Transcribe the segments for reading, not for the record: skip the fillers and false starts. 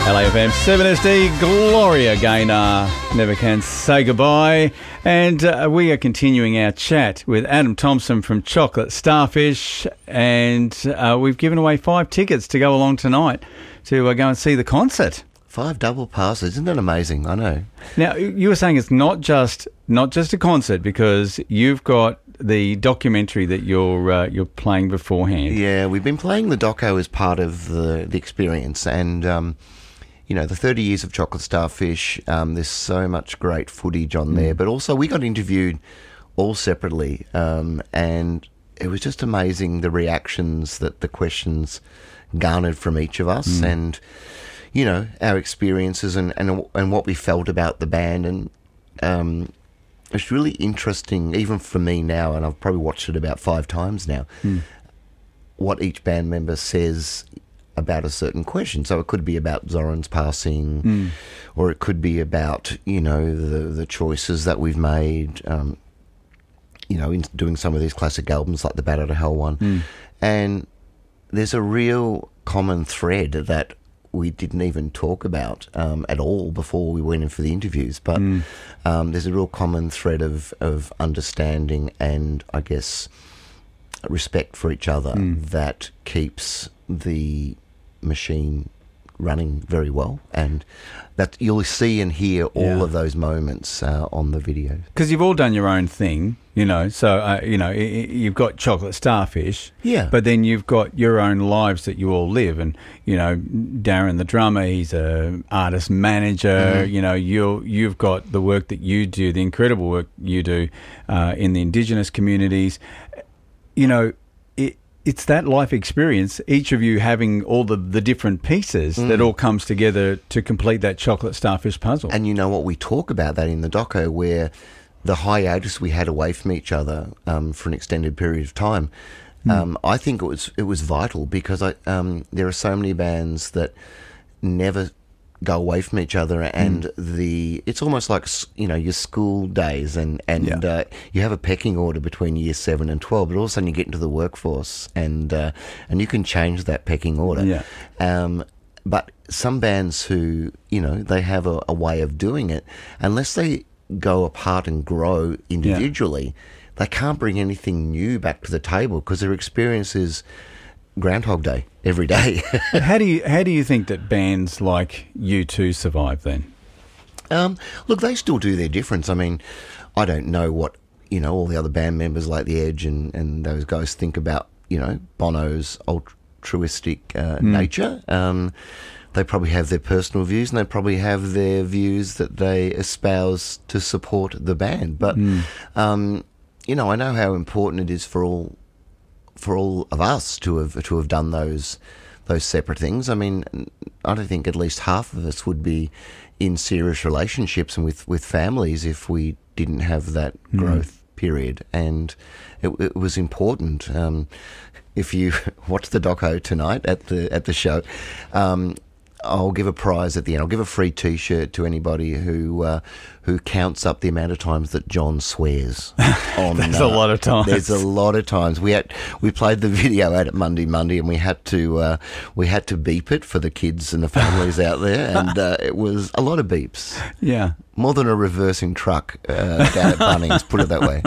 LAFM 7SD, Gloria Gaynor, never can say goodbye. And we are continuing our chat with Adam Thompson from Chocolate Starfish, and we've given away 5 tickets to go along tonight to go and see the concert. 5 double passes, isn't that amazing? I know. Now, you were saying it's not just a concert, because you've got the documentary that you're playing beforehand. Yeah, we've been playing the doco as part of the experience, and you know, the 30 years of Chocolate Starfish, there's so much great footage on there, but also we got interviewed all separately, and it was just amazing the reactions that the questions garnered from each of us, and you know, our experiences and what we felt about the band. And it's really interesting, even for me now, and I've probably watched it about 5 times now, what each band member says about a certain question. So it could be about Zoran's passing, or it could be about, you know, the choices that we've made, you know, in doing some of these classic albums like the Bat Out of Hell one. And there's a real common thread that we didn't even talk about at all before we went in for the interviews, but there's a real common thread of understanding and, I guess, respect for each other that keeps the machine running very well, and that you'll see and hear all of those moments on the video. Because you've all done your own thing, you know, so, you know, you've got Chocolate Starfish, but then you've got your own lives that you all live. And, you know, Darren, the drummer, he's an artist manager, you know, you've got the work that you do, the incredible work you do in the Indigenous communities. You know, it's that life experience, each of you having all the different pieces that all comes together to complete that Chocolate Starfish puzzle. And you know what, we talk about that in the doco, where the hiatus we had away from each other for an extended period of time, I think it was vital, because there are so many bands that never go away from each other, and it's almost like, you know, your school days, and you have a pecking order between year 7 and 12, but all of a sudden you get into the workforce, and you can change that pecking order. But some bands who, you know, they have a way of doing it, unless they go apart and grow individually, they can't bring anything new back to the table, because their experience is Groundhog Day every day. How do you think that bands like U2 survive then? Look, they still do their difference. I mean, I don't know what, you know, all the other band members like The Edge and those guys think about, you know, Bono's altruistic nature. They probably have their personal views, and they probably have their views that they espouse to support the band. But, you know, I know how important it is for all of us to have done those separate things. I mean, I don't think at least half of us would be in serious relationships and with families if we didn't have that growth period. And it was important. If you watch the doco tonight at the show, I'll give a prize at the end. I'll give a free T-shirt to anybody who counts up the amount of times that John swears. There's a lot of times. There's a lot of times. We played the video out at Monday, and we had to beep it for the kids and the families out there, and it was a lot of beeps. Yeah, more than a reversing truck down at Bunnings. Put it that way.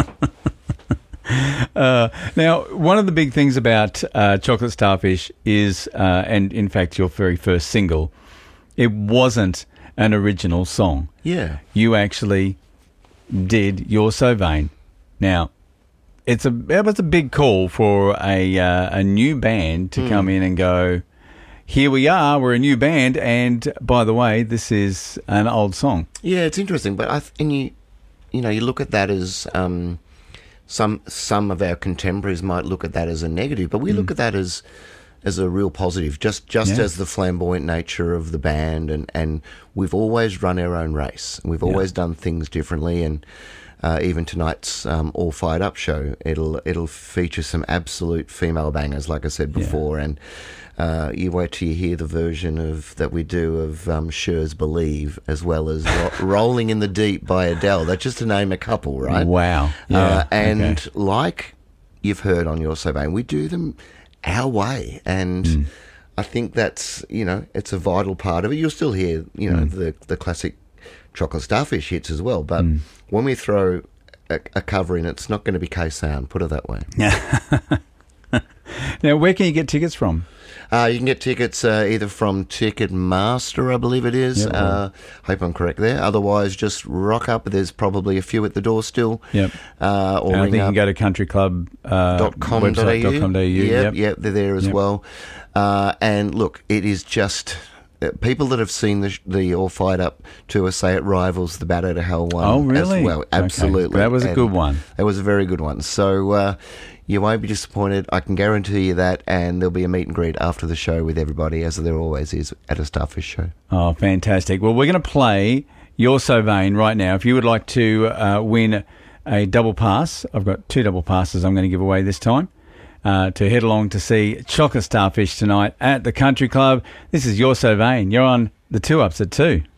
Now, one of the big things about Chocolate Starfish is, and in fact your very first single, it wasn't an original song. Yeah. You actually did You're So Vain. Now, it was a big call for a new band to come in and go, here we are, we're a new band, and by the way, this is an old song. Yeah, it's interesting, but you look at that as... Some of our contemporaries might look at that as a negative, but we look at that as a real positive, just as the flamboyant nature of the band, and we've always run our own race. We've always done things differently, and even tonight's All Fired Up show, it'll feature some absolute female bangers, like I said before, and you wait till you hear the version that we do of Cher's Believe, as well as Rolling in the Deep by Adele. That's just to name a couple, right? Wow. Like you've heard on You're So Vain, we do them our way, and I think that's, it's a vital part of it. You'll still hear, the classic chocolate starfish hits as well. But when we throw a cover in, it's not going to be K-Sound, put it that way. Yeah. Now, where can you get tickets from? You can get tickets either from Ticketmaster, I believe it is. Yep. Hope I'm correct there. Otherwise, just rock up. There's probably a few at the door still. Yep. Or I think you can go to countryclub.com.au. Yep, they're there as well. And look, it is just... people that have seen the All Fired Up tour say it rivals the Bat Out of Hell one. Oh, really? As well, absolutely. Okay. That was a good one. That was a very good one. So you won't be disappointed. I can guarantee you that. And there'll be a meet and greet after the show with everybody, as there always is at a Starfish show. Oh, fantastic. Well, we're going to play You're So Vain right now. If you would like to win a double pass, I've got 2 double passes I'm going to give away this time. To head along to see Chocolate Starfish tonight at the Country Club. This is You're So Vain. You're on the 2 Ups at 2.